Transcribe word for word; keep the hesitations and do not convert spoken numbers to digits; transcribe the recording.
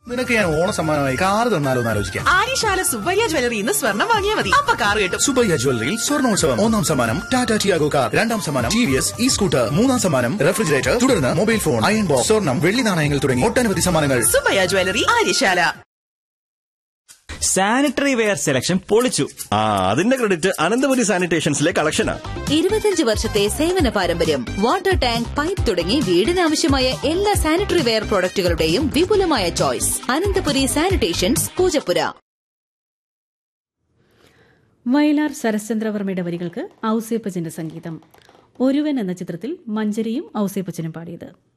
നിനക്ക് ഞാൻ ഓണ സമ്മാനമായി കാർ തന്നാലോ എന്ന് ആലോചിക്കാം. ആര്യശാല സുബ്ബയ്യ ജ്വല്ലറി ഇന്ന് സ്വർണം വാങ്ങിയാൽ മതി, അപ്പൊ കാർ കിട്ടും. സുബ്ബയ്യ ജ്വല്ലറിയിൽ സ്വർണോത്സവം. ഒന്നാം സമ്മാനം ടാറ്റ ടിയാഗോ കാർ, രണ്ടാം സമ്മാനം T V S E scooter, മൂന്നാം സമ്മാനം റെഫ്രിജറേറ്റർ, തുടർന്ന് മൊബൈൽ ഫോൺ, അയൺ ബോക്സ്, സ്വർണം, വെള്ളി നാണയങ്ങൾ തുടങ്ങി ഒട്ടനവധി സമ്മാനങ്ങൾ. Subbaiah jewellery, Aryasala. Sanitary ware selection പൊളിച്ചു. ആ അതിന്റെ ക്രെഡിറ്റ് അനന്തപുരി സാനിറ്റേഷൻസിലെ കളക്ഷനാ. ഇരുപത്തിയഞ്ച് വർഷത്തെ സേവന പാരമ്പര്യം. വാട്ടർ ടാങ്ക്, പൈപ്പ് തുടങ്ങി വീടിനാവശ്യമായ എല്ലാ സാനിറ്ററി വെയർ പ്രോഡക്റ്റുകളുടെയും വിപുലമായ ചോയ്സ്. അനന്തപുരി സാനിറ്റേഷൻസ്, പൂജപ്പുര. വയലാർ ശരശ്ചന്ദ്രവർമ്മയുടെ വരികൾക്ക് ഔസേപ്പച്ചന്റെ സംഗീതം. ഒരുവൻ എന്ന ചിത്രത്തിൽ മഞ്ചരിയും ഔസേപ്പച്ചനും പാടിയത്.